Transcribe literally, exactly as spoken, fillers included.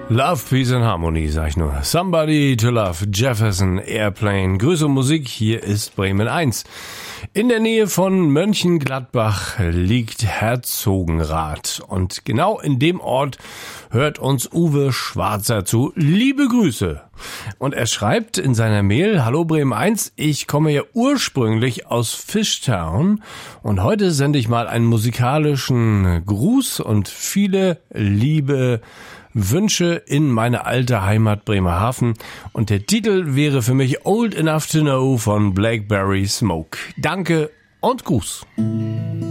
Love, Peace and Harmony, sag ich nur. Somebody to Love, Jefferson Airplane. Grüße und Musik, hier ist Bremen eins. In der Nähe von Mönchengladbach liegt Herzogenrath. Und genau in dem Ort hört uns Uwe Schwarzer zu. Liebe Grüße. Und er schreibt in seiner Mail: Hallo Bremen eins, ich komme ja ursprünglich aus Fishtown und heute sende ich mal einen musikalischen Gruß und viele liebe Wünsche in meine alte Heimat Bremerhaven, und der Titel wäre für mich Old Enough to Know von Blackberry Smoke. Danke und Gruß.